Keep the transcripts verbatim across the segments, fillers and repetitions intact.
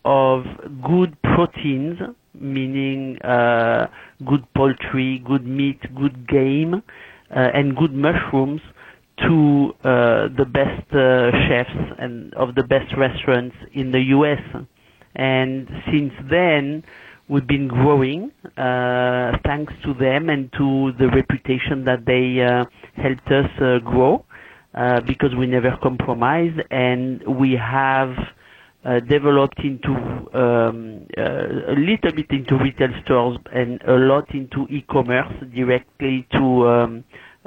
of good proteins, meaning uh, good poultry, good meat, good game, uh, and good mushrooms to uh, the best uh, chefs and of the best restaurants in the U S. And since then, we've been growing uh, thanks to them and to the reputation that they uh, helped us uh, grow uh, because we never compromised, and we have uh, developed into um, uh, a little bit into retail stores and a lot into e-commerce directly to um,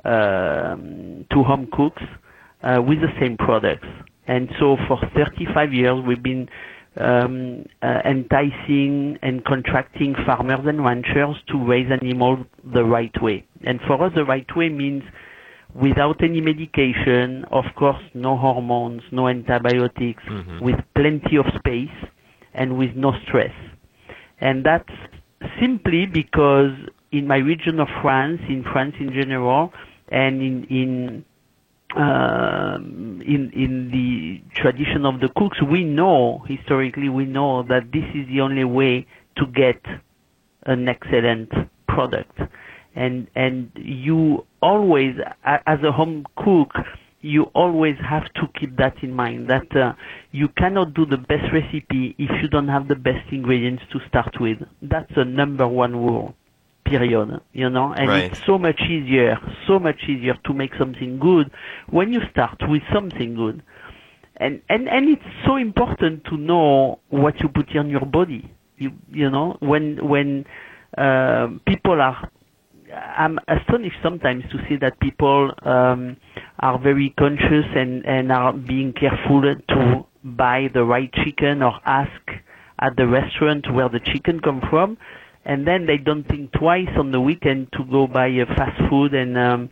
um, to home cooks uh, with the same products. And so for thirty-five years, we've been Um, uh, enticing and contracting farmers and ranchers to raise animals the right way. And for us, the right way means without any medication, of course, no hormones, no antibiotics, mm-hmm. with plenty of space and with no stress. And that's simply because in my region of France, in France in general, and in, in Um, in in the tradition of the cooks, we know, historically, we know that this is the only way to get an excellent product. And and you always, as a home cook, you always have to keep that in mind, that uh, you cannot do the best recipe if you don't have the best ingredients to start with. That's the number one rule. Period, you know, and right. It's so much easier, so much easier to make something good when you start with something good. And, and, and it's so important to know what you put in your body. You, you know, when, when, uh, people are, I'm astonished sometimes to see that people, um, are very conscious and, and are being careful to buy the right chicken or ask at the restaurant where the chicken comes from. And then they don't think twice on the weekend to go buy a fast food and um,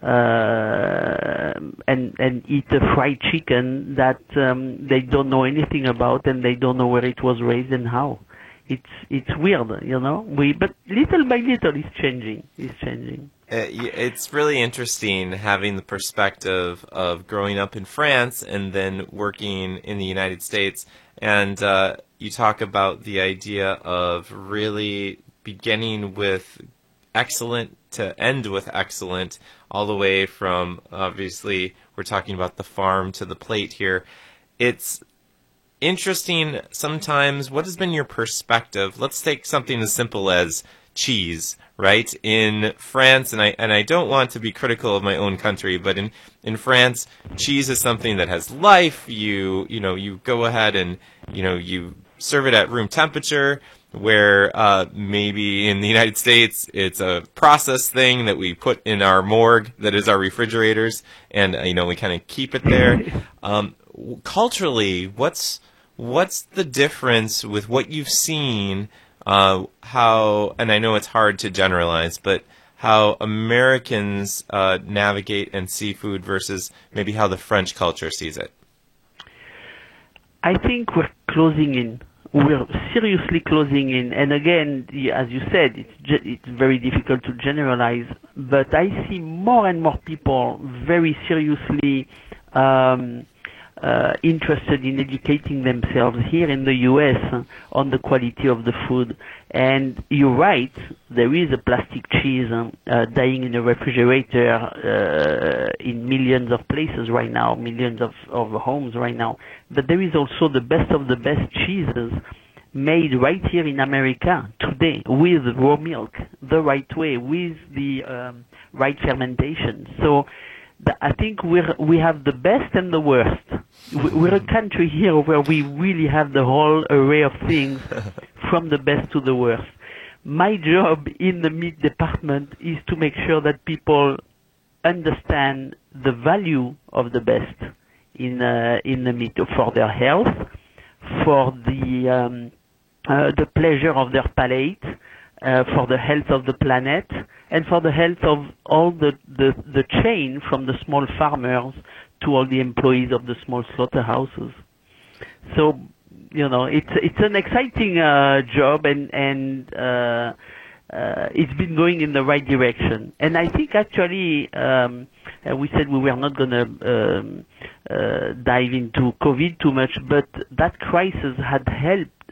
uh, and and eat a fried chicken that um, they don't know anything about, and they don't know where it was raised and how. It's it's weird, you know. We but little by little it's changing. It's changing. It's really interesting having the perspective of growing up in France and then working in the United States. And uh, you talk about the idea of really beginning with excellent to end with excellent, all the way from, obviously, we're talking about the farm to the plate here. It's interesting sometimes. What has been your perspective? Let's take something as simple as cheese, right? In France, and I and I don't want to be critical of my own country, but in, in France, cheese is something that has life. You you know you go ahead and you know you serve it at room temperature, where uh, maybe in the United States it's a processed thing that we put in our morgue that is our refrigerators, and uh, you know we kind of keep it there. Um, culturally, what's what's the difference with what you've seen? Uh, how, and I know it's hard to generalize, but how Americans uh, navigate and see food versus maybe how the French culture sees it? I think we're closing in. We're seriously closing in. And again, as you said, it's, it's very difficult to generalize, but I see more and more people very seriously um, Uh, interested in educating themselves here in the U S uh, on the quality of the food. And you're right, there is a plastic cheese uh, uh, dying in a refrigerator uh, in millions of places right now, millions of, of homes right now. But there is also the best of the best cheeses made right here in America today with raw milk, the right way, with the um, right fermentation. So I think we're, we have the best and the worst. We're a country here where we really have the whole array of things from the best to the worst. My job in the meat department is to make sure that people understand the value of the best in, uh, in the meat for their health, for the, um, uh, the pleasure of their palate, uh, for the health of the planet, and for the health of all the, the, the chain from the small farmers to all the employees of the small slaughterhouses. So, you know, it's it's an exciting uh, job, and and uh, uh, it's been going in the right direction. And I think actually um, uh, we said we were not going to um, uh, dive into COVID too much, but that crisis had helped